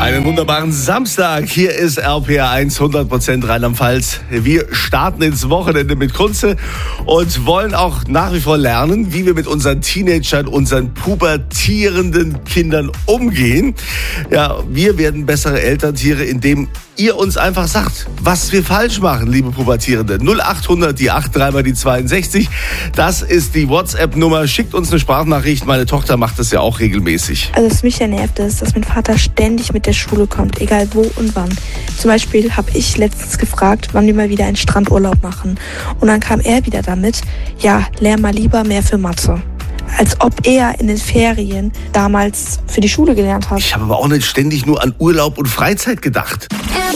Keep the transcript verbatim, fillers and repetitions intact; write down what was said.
Einen wunderbaren Samstag. Hier ist R P R eins, hundert Prozent Rheinland-Pfalz. Wir starten ins Wochenende mit Kunze und wollen auch nach wie vor lernen, wie wir mit unseren Teenagern, unseren pubertierenden Kindern umgehen. Ja, wir werden bessere Elterntiere, indem ihr uns einfach sagt, was wir falsch machen, liebe Pubertierende. null acht hundert, die acht, dreimal die zweiundsechzig. Das ist die WhatsApp-Nummer. Schickt uns eine Sprachnachricht. Meine Tochter macht das ja auch regelmäßig. Also was mich ja nervt ist, dass mein Vater ständig mit der Schule kommt, egal wo und wann. Zum Beispiel habe ich letztens gefragt, wann wir mal wieder einen Strandurlaub machen. Und dann kam er wieder damit, ja, lern mal lieber mehr für Mathe. Als ob er in den Ferien damals für die Schule gelernt hat. Ich habe aber auch nicht ständig nur an Urlaub und Freizeit gedacht.